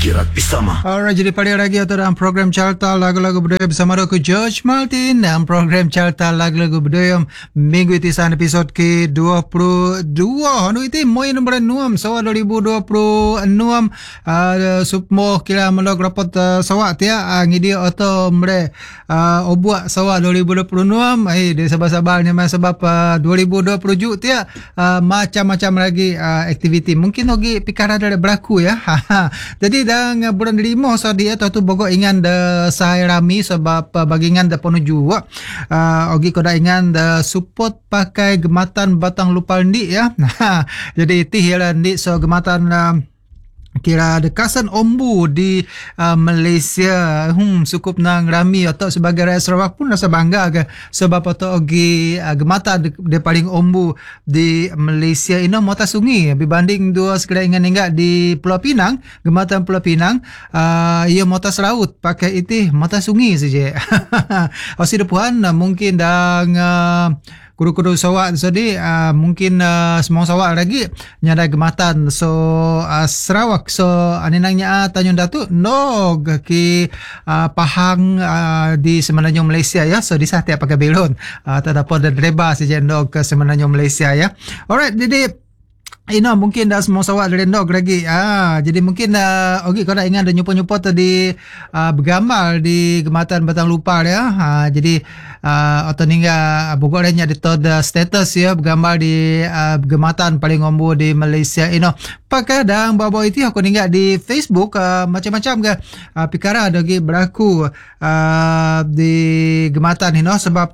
Kira Pisama. Alright, jadi pada lagi atau dalam program Carta Lagu-Lagu Budaya bersama aku George Martin dalam program Carta Lagu-Lagu Budaya minggu itu san episod ke-22. Anu itu moi nombor 6 sawa 2026 supmo kira melok rapot sawa tia ngidi atau mere obuak sawa 2026 dia sabar-sabarnya sebab 2020 ju tia macam-macam lagi aktiviti mungkin lagi pikara ada berlaku ya. Jadi dan bulan 5 so dia tu bogok ingan de sahai rami sebab bagingan de penuju ogi koda ingan de support pakai gematan batang lupal ndi ya. Jadi itu hela ndi so gematan kira dekasan ombu di Malaysia cukup nang rami atau sebagai rakyat Sarawak pun rasa bangga ke sebab atau ogi gemata de paling ombu di Malaysia ini mata sungi berbanding dua sekali ingat di Pulau Pinang gematan Pulau Pinang ia mata selaut pakai itu mata sungi saja. Osi depan mungkin dang kudu-kudu sawak jadi mungkin semua sawak lagi nyada gematan so Sarawak so aninangnya Tanjung Datuk no ki Pahang di Semenanjung Malaysia ya so di sahtia pakai belon terdapat dan reba saja no ke Semenanjung Malaysia ya. Alright, jadi mungkin dah semua sawak dari dog lagi. Jadi mungkin okey kau dah ingat ada nyupo-nyupo tadi bergambar di gematan Batang Lupar ya. Jadi atau ningga bogor nya di status ya bergambar di gematan paling ombo di Malaysia pakai dang bawa itu aku ningga di Facebook macam-macam ke pikara ada lagi berlaku di gematan sebab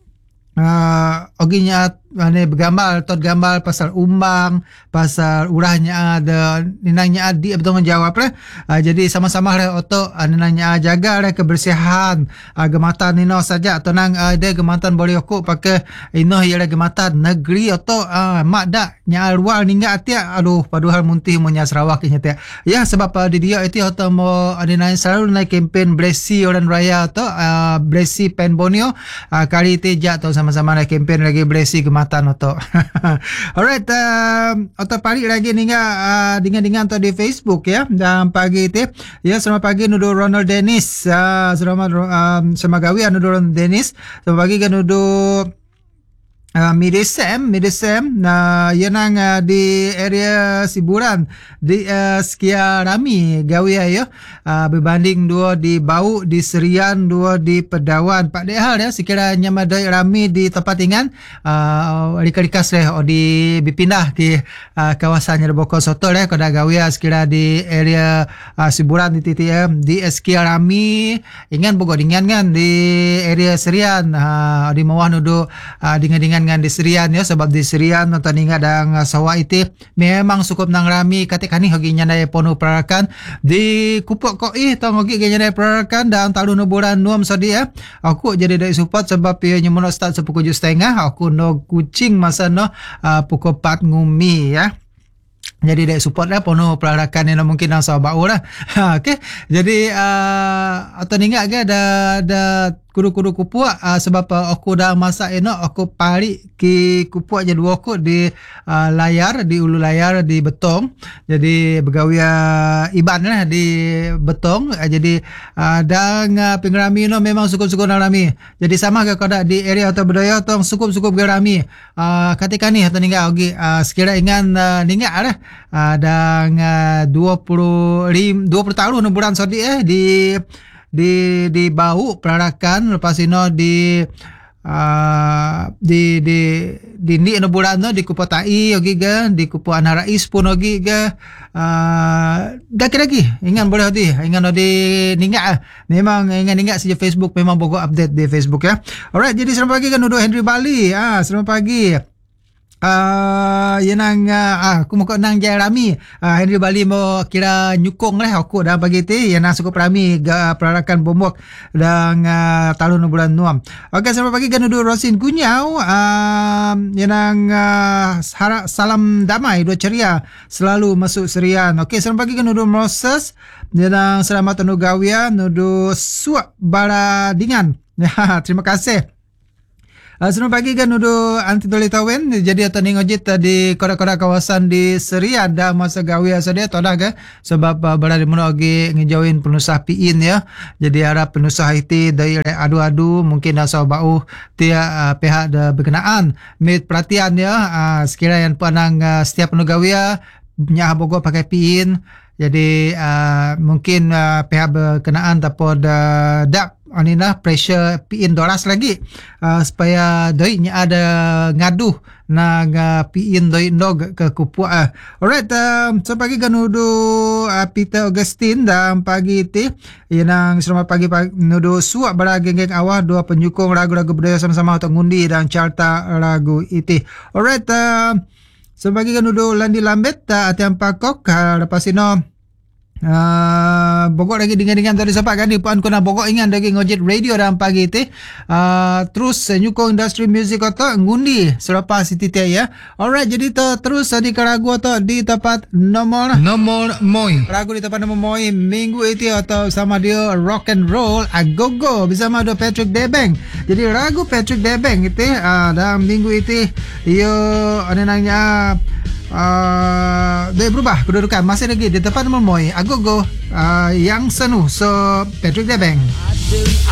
oginya bergambar tot gambar pasal umbang pasal urahnya ada ninangnya adi bertanggung jawab jadi sama-sama oto ninangnya jaga kebersihan gematan saja atau nang ada gematan boleh aku pakai ialah gematan negeri atau mak dak nya luar ningga atia aduh paduhal muntih munya Sarawak nya tia ya sebab di dia itu atau mau ninang selalu naik kempen Blessy Orang Raya atau Blessy Pen Borneo kali teja atau sama-sama naik kempen lagi Blessy matan atau alright atau pagi lagi dengan atau di Facebook ya dan pagi itu ya selamat pagi nuduh Ronald Dennis selamat semagawi nuduh Ronald Dennis selamat pagi kan nuduh Midisem ia nang di area Siburan di sekia rami gawe ya berbanding dua di Bau di Serian dua di Pedawan Pak Dehal ya sekiranya madai rami di tempat tinggal likas di dipindah ke kawasannya Boko Soto kada gawe sekira di area Siburan di TTM di sekia rami ingan bogor dengan kan di area Serian di bawah nudu dengan di Serian ya sebab di Serian atau ninga dang sawah itu memang cukup nang rami katik-kani hogi nyandai ponu perarakan di kupuk koi tong hogi nyandai perarakan dan talun bulan nuam sodi ya aku jadi dari support sebab ia nyemono start sepukul 7.30 aku no kucing masa no pukul 4 ngumi ya. Jadi dek support lah penuh perarakan yang mungkin nang sawah bau lah. Okey. Jadi atau ninga ke ada kudu-kudu kupuak sebab aku dah masak aku pari ki kupuak je dua aku di layar di ulu layar di betong. Jadi bergawe iban lah di betong. Jadi dan pengrami memang sukup-sukup rami. Jadi sama ke kada di area atau budaya tong sukup-sukup rami. Ketika ni atau ninga ogi sekira ingan ninga lah dan 20 tahun bulan sodi di Bau perarakan lepas di ni bulan di Kupotai ogi ga di Kupu Anak Rais pun ogi ga dak lagi ingan boleh ingan di ninga memang ingat saja Facebook memang bogo update di Facebook ya. Alright, jadi selamat pagi kan nuduh Henry Bali selamat pagi yang aku mau nang jaya rami Henry Bali mau kira nyukong lah aku dah pagi tu yang nang cukup rami perarakan bombok dan talun bulan nuam. Okey, selamat pagi kan nuduh Rosin Kunyau yang nang salam damai dua ceria selalu masuk Serian. Okey, selamat pagi kan nuduh Moses yang nang selamat nuduh Gawia nuduh Suak Baradingan. Terima kasih. Selamat pagi kan udah anti toli tawen. Jadi atau ni ngojit di korak-korak kawasan di Seria ada masa gawe saja atau dah ke sebab berada mana lagi ngejauhin penusah piin ya. Jadi harap penusah itu dari adu-adu mungkin asal bau tiap pihak ada berkenaan mit perhatian ya sekiranya yang panang setiap penugawia nyah bogo pakai piin. Jadi mungkin pihak berkenaan tapod dak anina pressure piin doras lagi supaya doinya ada ngaduh nang piin doi dog ke kupua. Alright, so pagi ganudo Peter Augustine dan pagi ti yang selamat pagi nudo suak bara geng-geng awah dua penyukung lagu-lagu budaya sama-sama untuk ngundi dan carta lagu iti. Alright, so pagi ganudo Landi Lambet atiam pakok lepas ino Bogor lagi dengan tadi siapa kan di puan kena Bogor ingat lagi ngojit radio dalam pagi tu terus nyukong industri music atau ngundi selepas Siti ya. Alright, jadi terus di karagu atau di tempat nomor moi ragu di tempat nomor moi minggu itu atau sama dia rock and roll agogo bersama ada Patrick Debeng. Jadi ragu Patrick Debeng itu dalam minggu itu yo anenanya dia berubah kedudukan masih lagi di tempat nomor moi agogo yang senu so Patrick Debeng.